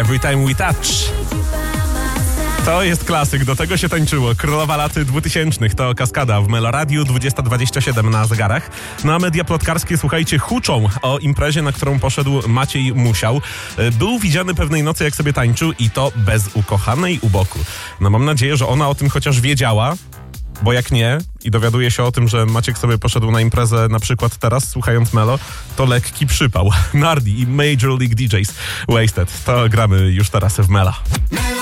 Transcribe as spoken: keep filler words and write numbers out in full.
Every Time We Touch. To jest klasyk, do tego się tańczyło. Królowa lat dwutysięcznych to Kaskada w Meloradiu, dwudziesta dwadzieścia siedem na zegarach. No a media plotkarskie, słuchajcie, huczą o imprezie, na którą poszedł Maciej Musiał. Był widziany pewnej nocy, jak sobie tańczył i to bez ukochanej u boku. No mam nadzieję, że ona o tym chociaż wiedziała, bo jak nie i dowiaduje się o tym, że Maciek sobie poszedł na imprezę na przykład teraz, słuchając Melo, to lekki przypał. Nardi i Major League D Js Wasted. To gramy już teraz w Mela.